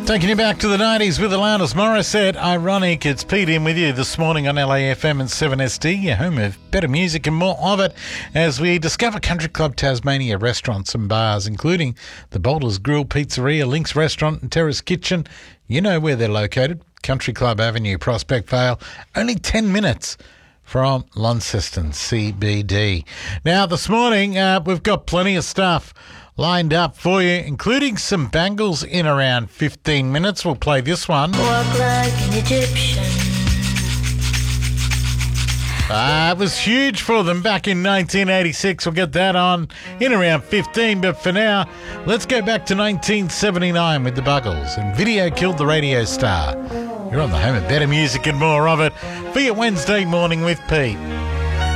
Taking you back to the 90s with Alanis Morissette. Ironic, it's Pete in with you this morning on LAFM and 7SD, your home of better music and more of it, as we discover Country Club Tasmania restaurants and bars, including the Boulders Grill Pizzeria, Links Restaurant and Terrace Kitchen. You know where they're located, Country Club Avenue, Prospect Vale, only 10 minutes from Launceston CBD. Now, this morning, we've got plenty of stuff lined up for you, including some bangles in around 15 minutes. We'll play this one. Walk like an Egyptian. It was huge for them back in 1986. We'll get that on in around 15. But for now, let's go back to 1979 with the Buggles and Video Killed the Radio Star. You're on the home of better music and more of it for your Wednesday morning with Pete.